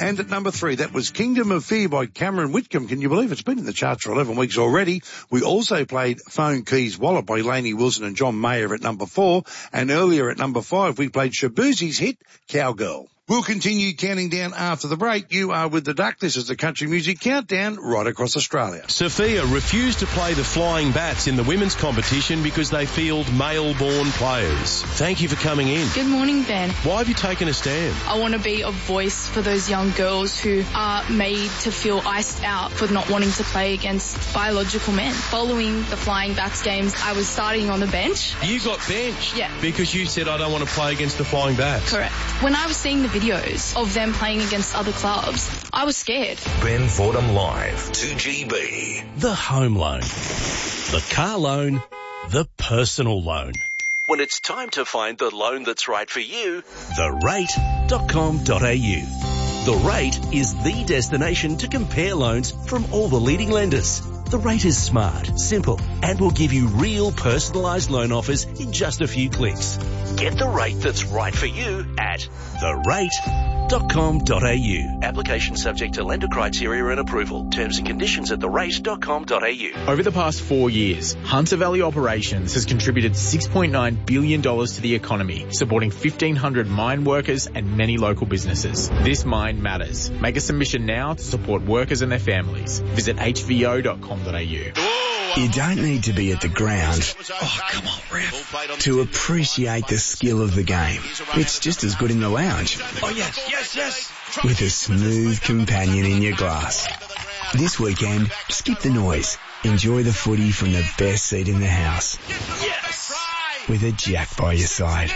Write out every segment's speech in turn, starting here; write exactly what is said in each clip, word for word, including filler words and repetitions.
And at number three, that was Kingdom of Fear by Cameron Whitcomb. Can you believe it's been in the charts for eleven weeks already? We also played Phone Keys Wallet by Lainey Wilson and John Mayer at number four. And earlier at number five, we played Shabuzi's hit, Cowgirl. We'll continue counting down after the break. You are with the Duck. This is the Country Music Countdown right across Australia. Sophia refused to play the Flying Bats in the women's competition because they field male-born players. Thank you for coming in. Good morning, Ben. Why have you taken a stand? I want to be a voice for those young girls who are made to feel iced out for not wanting to play against biological men. Following the Flying Bats games, I was starting on the bench. You got benched? Yeah. Because you said, I don't want to play against the Flying Bats. Correct. When I was seeing the videos of them playing against other clubs, I was scared. Ben Fordham Live, two G B. The home loan, the car loan, the personal loan. When it's time to find the loan that's right for you, the rate dot com dot a u. The Rate is the destination to compare loans from all the leading lenders. The Rate is smart, simple, and will give you real personalised loan offers in just a few clicks. get the rate that's right for you at the rate dot com dot a u. Application subject to lender criteria and approval. Terms and conditions at the rate dot com dot a u. Over the past four years, Hunter Valley Operations has contributed six point nine billion dollars to the economy, supporting fifteen hundred mine workers and many local businesses. This mine matters. Make a submission now to support workers and their families. Visit h v o dot com dot a u. You don't need to be at the ground oh, come on, ref. to appreciate the skill of the game. It's just as good in the lounge. Oh, yes, yes, yes. With a smooth companion in your glass. This weekend, skip the noise. Enjoy the footy from the best seat in the house. Yes. With a Jack by your side.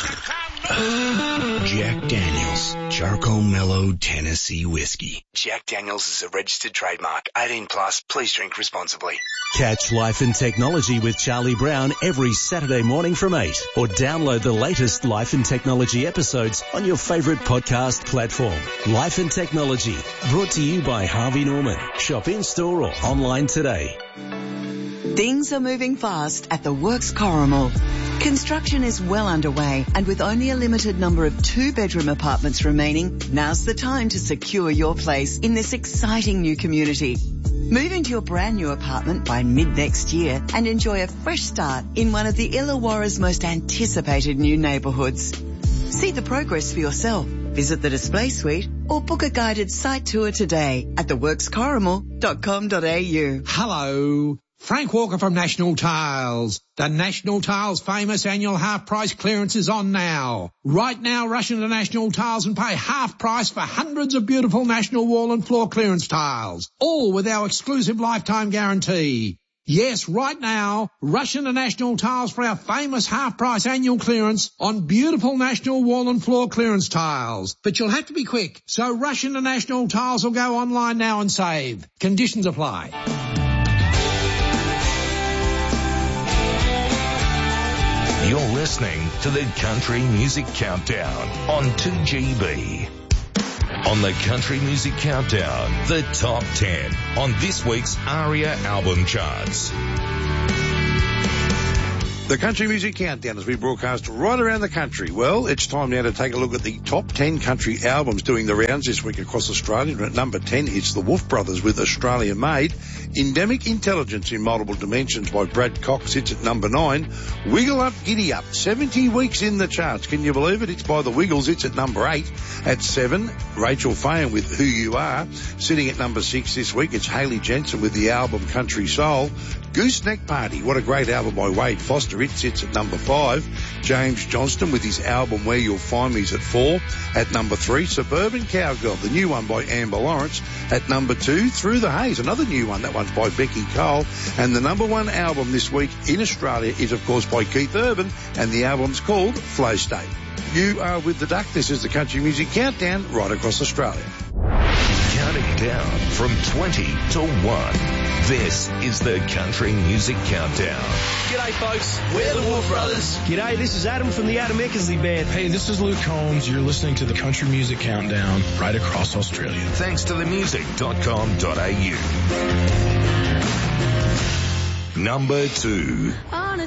Jack Daniels, Charcoal Mellow Tennessee Whiskey. Jack Daniels is a registered trademark. eighteen plus, please drink responsibly. Catch Life and Technology with Charlie Brown every Saturday morning from eight, or download the latest Life and Technology episodes on your favourite podcast platform. Life and Technology, brought to you by Harvey Norman. Shop in-store or online today. Things are moving fast at the Works Corrimal. Construction is well underway, and with only a limited number of two-bedroom apartments remaining, now's the time to secure your place in this exciting new community. Move into your brand new apartment by mid-next year and enjoy a fresh start in one of the Illawarra's most anticipated new neighbourhoods. See the progress for yourself. Visit the display suite or book a guided site tour today at the works corrimal dot com dot a u. Hello. Frank Walker from National Tiles. The National Tiles famous annual half price clearance is on now. Right now, rush into National Tiles and pay half price for hundreds of beautiful National wall and floor clearance tiles, all with our exclusive lifetime guarantee. Yes, right now, rush into National Tiles for our famous half price annual clearance on beautiful National wall and floor clearance tiles. But you'll have to be quick, so rush into National Tiles or go online now and save. Conditions apply. You're listening to the Country Music Countdown on two G B. On the Country Music Countdown, the top ten on this week's ARIA album charts. The Country Music Countdown as we broadcast right around the country. Well, it's time now to take a look at the top ten country albums doing the rounds this week across Australia. And at number ten, it's the Wolf Brothers with Australia Made. Endemic Intelligence in Multiple Dimensions by Brad Cox sits at number nine. Wiggle Up, Giddy Up, seventy weeks in the charts. Can you believe it? It's by the Wiggles. It's at number eight. At seven, Rachel Fahon with Who You Are. Sitting at number six this week, it's Hayley Jensen with the album Country Soul. Gooseneck Party, what a great album by Wade Foster. It sits at number five. James Johnston with his album Where You'll Find Me is at four. At number three, Suburban Cowgirl, the new one by Amber Lawrence. At number two, Through the Haze, another new one. That one's by Becky Cole. And the number one album this week in Australia is, of course, by Keith Urban, and the album's called Flow State. You are with the Duck. This is the Country Music Countdown right across Australia. Counting down from twenty to one. This is the Country Music Countdown. G'day, folks. We're the Wolf Brothers. G'day, this is Adam from the Adam Eckersley Band. Hey, this is Luke Combs. You're listening to the Country Music Countdown right across Australia. Thanks to the music dot com dot a u. Number two. Oh.